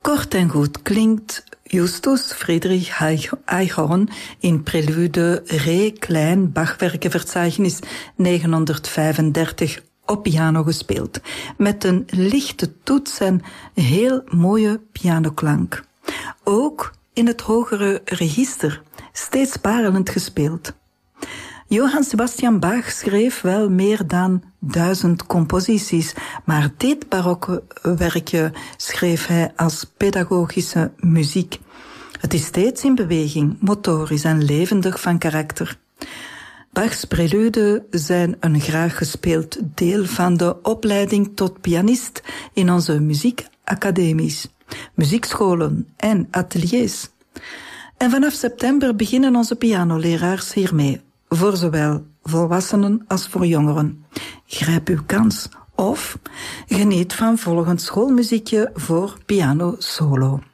Kort en goed klinkt Justus Friedrich Eichhorn in prelude Re klein Bachwerkenverzeichnis 935 op piano gespeeld, met een lichte toets en heel mooie pianoklank. Ook in het hogere register, steeds parelend gespeeld. Johann Sebastian Bach schreef wel meer dan 1000 composities, maar dit barokke werkje schreef hij als pedagogische muziek. Het is steeds in beweging, motorisch en levendig van karakter. Bachs prelude zijn een graag gespeeld deel van de opleiding tot pianist in onze muziekacademies, muziekscholen en ateliers. En vanaf september beginnen onze pianoleraars hiermee, voor zowel volwassenen als voor jongeren. Grijp uw kans of geniet van volgend schoolmuziekje voor piano solo.